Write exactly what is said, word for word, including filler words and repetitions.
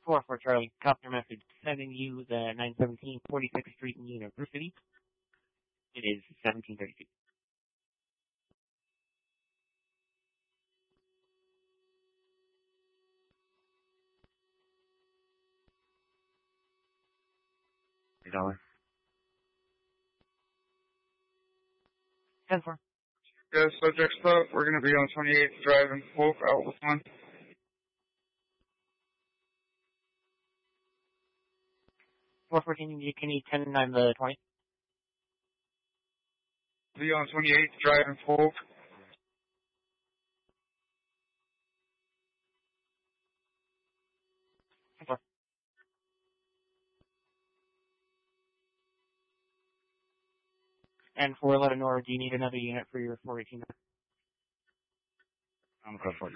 four for Charlie, copter message sending you the nine seventeen forty-sixth Street in University. It is seventeen thirty-two. Dollar. ten four. Yes, subject stop. We're going to be on twenty-eighth Drive in Polk, out with one. four fourteen, can you ten nine the twenty? Be on twenty-eighth Drive in Polk. four. And for eleven Nora, do you need another unit for your four eighteen? I'm good for